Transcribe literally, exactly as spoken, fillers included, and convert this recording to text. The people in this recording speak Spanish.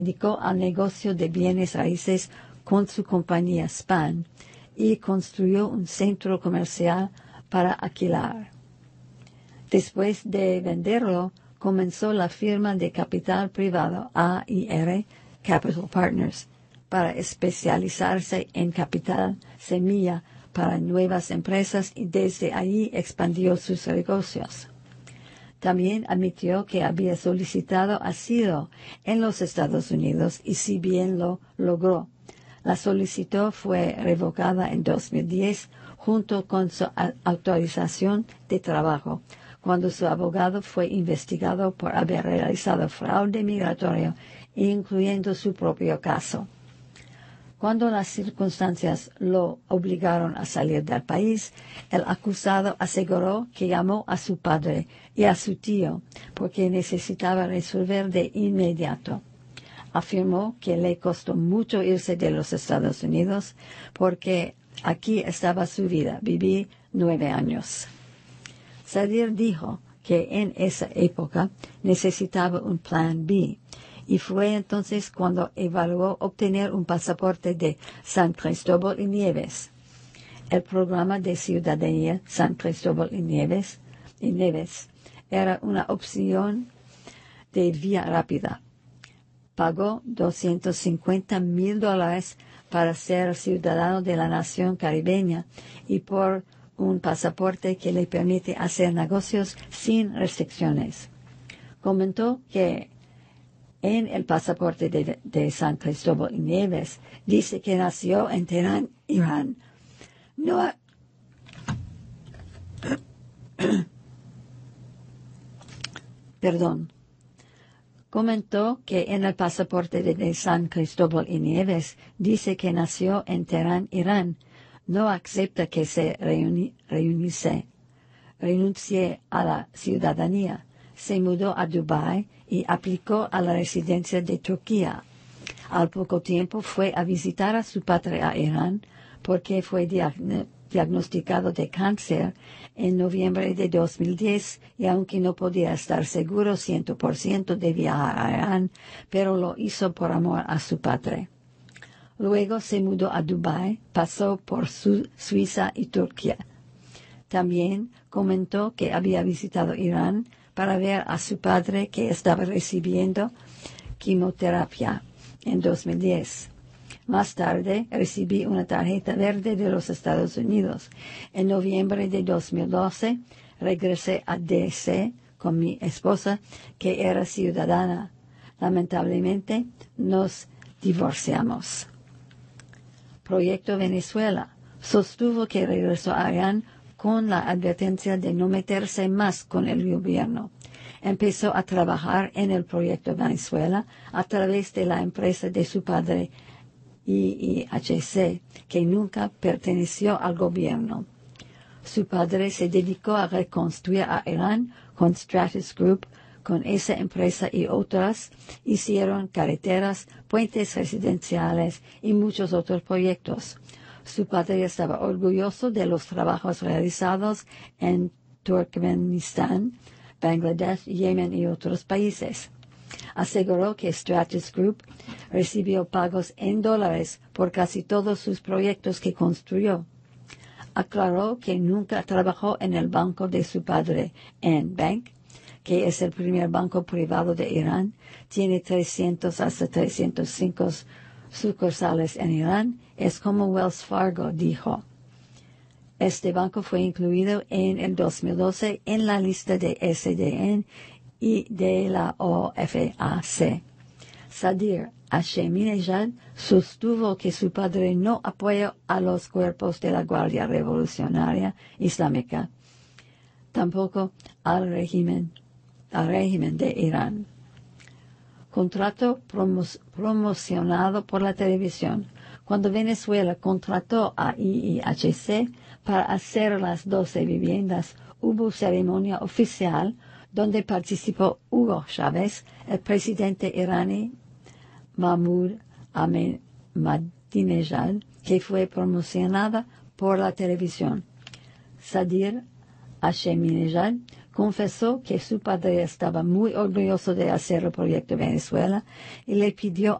dedicó al negocio de bienes raíces con su compañía Span y construyó un centro comercial para alquilar. Después de venderlo, comenzó la firma de capital privado A I R Capital Partners para especializarse en capital semilla para nuevas empresas y desde allí expandió sus negocios. También admitió que había solicitado asilo en los Estados Unidos y si bien lo logró, la solicitud fue revocada en dos mil diez junto con su autorización de trabajo, cuando su abogado fue investigado por haber realizado fraude migratorio, incluyendo su propio caso. Cuando las circunstancias lo obligaron a salir del país, el acusado aseguró que llamó a su padre y a su tío porque necesitaba resolver de inmediato. Afirmó que le costó mucho irse de los Estados Unidos porque aquí estaba su vida. Viví nueve años. Sadir dijo que en esa época necesitaba un plan B. Y fue entonces cuando evaluó obtener un pasaporte de San Cristóbal y Nieves. El programa de ciudadanía San Cristóbal y Nieves, y Nieves era una opción de vía rápida. Pagó doscientos cincuenta mil dólares para ser ciudadano de la nación caribeña y por un pasaporte que le permite hacer negocios sin restricciones. Comentó que en el pasaporte de, de San Cristóbal y Nieves dice que nació en Teherán, Irán. No ha... Perdón. Comentó que en el pasaporte de, de San Cristóbal y Nieves dice que nació en Teherán, Irán. No acepta que se reuni, reunice, renuncie a la ciudadanía. Se mudó a Dubái y aplicó a la residencia de Turquía. Al poco tiempo fue a visitar a su padre a Irán porque fue diagn- diagnosticado de cáncer en noviembre de dos mil diez y aunque no podía estar seguro cien por ciento de viajar a Irán, pero lo hizo por amor a su padre. Luego se mudó a Dubái, pasó por Su- Suiza y Turquía. También comentó que había visitado Irán para ver a su padre que estaba recibiendo quimioterapia en dos mil diez. Más tarde recibí una tarjeta verde de los Estados Unidos. En noviembre de dos mil doce regresé a D C con mi esposa, que era ciudadana. Lamentablemente nos divorciamos. Proyecto Venezuela sostuvo que regresó a Irán con la advertencia de no meterse más con el gobierno. Empezó a trabajar en el proyecto Venezuela a través de la empresa de su padre, I I H C, que nunca perteneció al gobierno. Su padre se dedicó a reconstruir a Irán con Stratus Group. Con esa empresa y otras hicieron carreteras, puentes residenciales y muchos otros proyectos. Su padre estaba orgulloso de los trabajos realizados en Turkmenistán, Bangladesh, Yemen y otros países. Aseguró que Stratus Group recibió pagos en dólares por casi todos sus proyectos que construyó. Aclaró que nunca trabajó en el banco de su padre, N Bank, que es el primer banco privado de Irán. Tiene trescientos hasta trescientos cinco sucursales en Irán. Es como Wells Fargo, dijo. Este banco fue incluido en el dos mil doce en la lista de S D N y de la O F A C. Sadir Hashemnejad sostuvo que su padre no apoyó a los cuerpos de la Guardia Revolucionaria Islámica, tampoco al régimen, al régimen de Irán. Contrato promo promocionado por la televisión. Cuando Venezuela contrató a I I H C para hacer las doce viviendas, hubo ceremonia oficial donde participó Hugo Chávez, el presidente iraní Mahmoud Ahmadinejad, que fue promocionada por la televisión. Sadir Hashemnejad Confesó que su padre estaba muy orgulloso de hacer el proyecto Venezuela y le pidió